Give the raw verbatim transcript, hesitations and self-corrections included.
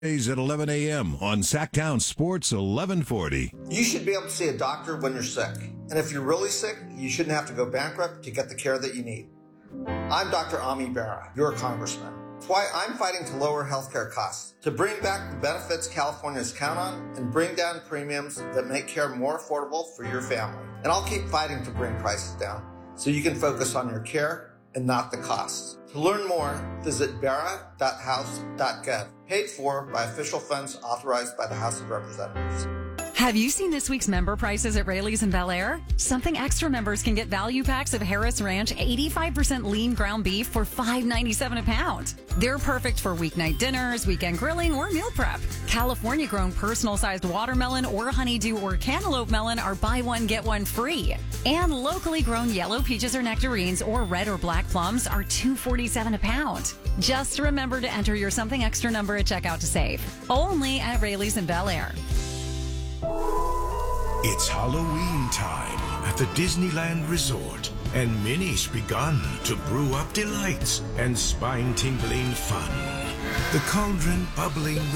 Days at eleven a.m. on Sacktown Sports eleven forty. You should be able to see a doctor when you're sick. And if you're really sick, you shouldn't have to go bankrupt to get the care that you need. I'm Doctor Ami Bera, your congressman. That's why I'm fighting to lower healthcare costs, to bring back the benefits Californians count on, and bring down premiums that make care more affordable for your family. And I'll keep fighting to bring prices down so you can focus on your care and not the costs. To learn more, visit bera dot house dot gov, paid for by official funds authorized by the House of Representatives. Have you seen this week's member prices at Raley's and Bel Air? Something Extra members can get value packs of Harris Ranch eighty-five percent lean ground beef for five ninety-seven a pound. They're perfect for weeknight dinners, weekend grilling, or meal prep. California-grown personal-sized watermelon or honeydew or cantaloupe melon are buy one, get one free. And locally grown yellow peaches or nectarines or red or black plums are two forty-seven a pound. Just remember to enter your Something Extra number at checkout to save. Only at Raley's and Bel Air. It's Halloween time at the Disneyland Resort, and Minnie's begun to brew up delights and spine-tingling fun. The cauldron bubbling with